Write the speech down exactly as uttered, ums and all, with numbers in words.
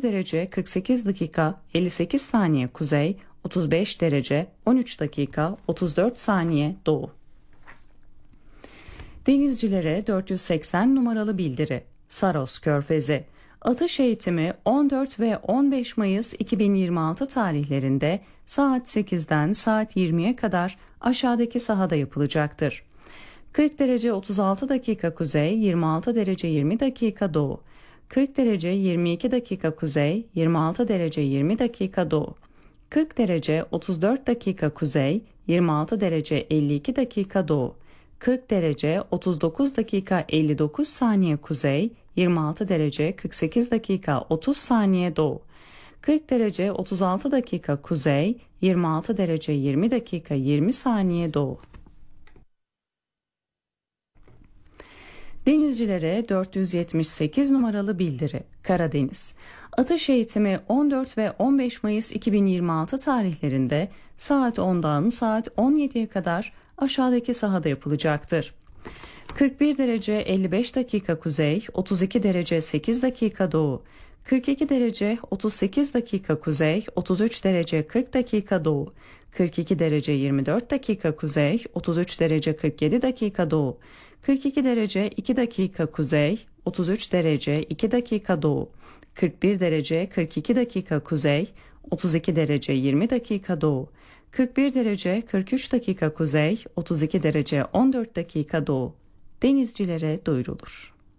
derece kırk sekiz dakika elli sekiz saniye kuzey, otuz beş derece on üç dakika otuz dört saniye doğu. Denizcilere dört yüz seksen numaralı bildiri. Saros Körfezi. Atış eğitimi on dört ve on beş Mayıs iki bin yirmi altı tarihlerinde saat sekizden saat yirmiye kadar aşağıdaki sahada yapılacaktır. kırk derece otuz altı dakika kuzey, yirmi altı derece yirmi dakika doğu. kırk derece yirmi iki dakika kuzey, yirmi altı derece yirmi dakika doğu. kırk derece otuz dört dakika kuzey, yirmi altı derece elli iki dakika doğu. kırk derece otuz dokuz dakika elli dokuz saniye kuzey, yirmi altı derece kırk sekiz dakika otuz saniye doğu. kırk derece otuz altı dakika kuzey, yirmi altı derece yirmi dakika yirmi saniye doğu. Denizcilere dört yüz yetmiş sekiz numaralı bildiri. Karadeniz. Atış eğitimi on dört ve on beş Mayıs iki bin yirmi altı tarihlerinde saat ondan saat on yediye kadar aşağıdaki sahada yapılacaktır. kırk bir derece elli beş dakika kuzey, otuz iki derece sekiz dakika doğu. kırk iki derece otuz sekiz dakika kuzey, otuz üç derece kırk dakika doğu. kırk iki derece yirmi dört dakika kuzey, otuz üç derece kırk yedi dakika doğu. kırk iki derece iki dakika kuzey, otuz üç derece iki dakika doğu. kırk bir derece kırk iki dakika kuzey, otuz iki derece yirmi dakika doğu. kırk bir derece kırk üç dakika kuzey, otuz iki derece on dört dakika doğu. Denizcilere duyurulur.